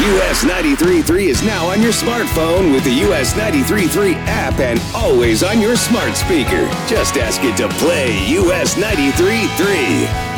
US 93.3 is now on your smartphone with the US 93.3 app and always on your smart speaker. Just ask it to play US 93.3.